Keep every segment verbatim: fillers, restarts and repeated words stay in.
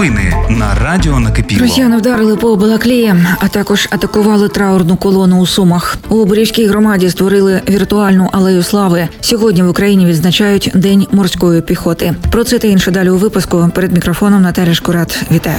Новини на радіо Накипіло. Росіяни вдарили по Балаклії, а також атакували траурну колону у Сумах. У Борівській громаді створили віртуальну алею слави. Сьогодні в Україні відзначають День морської піхоти. Про це та інше далі у випуску. Перед мікрофоном Наталя Шкурат. Вітаю.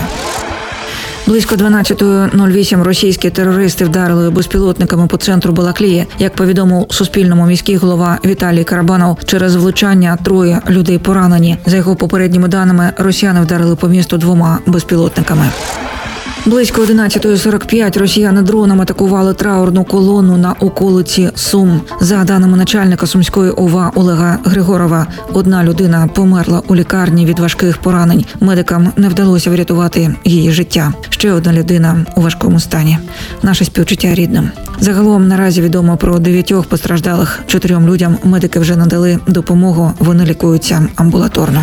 Близько дванадцятої нуль вісім російські терористи вдарили безпілотниками по центру Балаклії. Як повідомив Суспільному міський голова Віталій Карабанов, через влучання троє людей поранені. За його попередніми даними, росіяни вдарили по місту двома безпілотниками. Близько одинадцятої сорок п'ять росіяни дроном атакували траурну колону на околиці Сум. За даними начальника Сумської ОВА Олега Григорова, одна людина померла у лікарні від важких поранень. Медикам не вдалося врятувати її життя. Ще одна людина у важкому стані. Наше співчуття рідним. Загалом наразі відомо про дев'ятьох постраждалих. Чотирьом людям медики вже надали допомогу. Вони лікуються амбулаторно.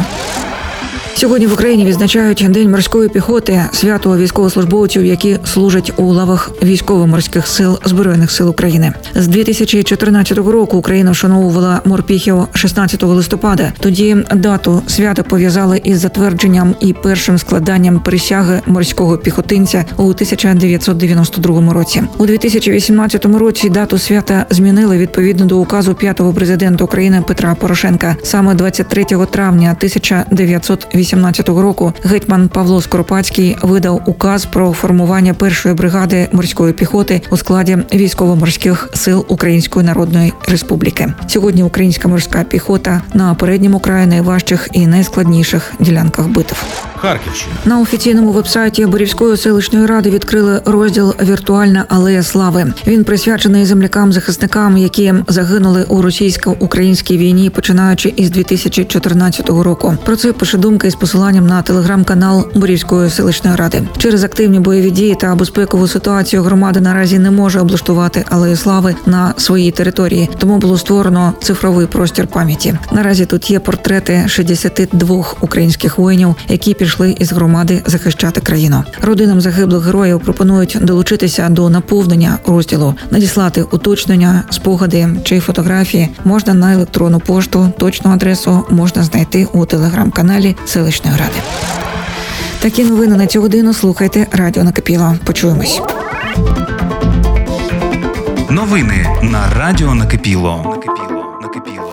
Сьогодні в Україні відзначають День морської піхоти, свято військовослужбовців, які служать у лавах військово-морських сил Збройних сил України. З дві тисячі чотирнадцятого року Україна вшановувала морпіхів шістнадцятого листопада. Тоді дату свята пов'язали із затвердженням і першим складанням присяги морського піхотинця у тисяча дев'ятсот дев'яносто другому році. У дві тисячі вісімнадцятому році дату свята змінили відповідно до указу п'ятого президента України Петра Порошенка. Саме двадцять третього травня тисяча дев'ятсот вісімнадцятого року гетьман Павло Скоропадський видав указ про формування першої бригади морської піхоти у складі військово-морських сил Української Народної Республіки. Сьогодні українська морська піхота на передньому краї найважчих і найскладніших ділянках битв. Харківщина. На офіційному вебсайті Борівської селищної ради відкрили розділ «Віртуальна алея слави». Він присвячений землякам-захисникам, які загинули у російсько-українській війні, починаючи із дві тисячі чотирнадцятого року. Про це пише думки з посиланням на телеграм-канал Борівської селищної ради. Через активні бойові дії та безпекову ситуацію громада наразі не може облаштувати алею слави на своїй території, тому було створено цифровий простір пам'яті. Наразі тут є портрети шістдесят два українських воїнів, які пішли із громади захищати країну. Родинам загиблих героїв пропонують долучитися до наповнення розділу. Надіслати уточнення, спогади чи фотографії можна на електронну пошту. Точну адресу можна знайти у телеграм-каналі селищної ради. Такі новини на цю годину слухайте Радіо Накипіло. Почуємось. Новини на радіо Накипіло. Накипіло. Накипіло.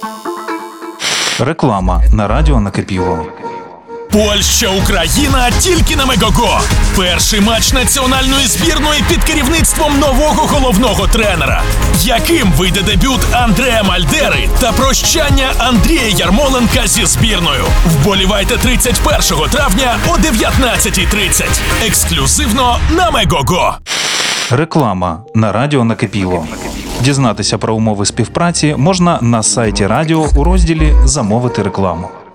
Реклама на радіо Накипіло. Польща-Україна тільки на Мегого. Перший матч національної збірної під керівництвом нового головного тренера. Яким вийде дебют Андреа Мальдери та прощання Андрія Ярмоленка зі збірною? Вболівайте тридцять першого травня о дев'ятнадцятій тридцять. Ексклюзивно на Мегого. Реклама на радіо Накипіло. Дізнатися про умови співпраці можна на сайті радіо у розділі «Замовити рекламу».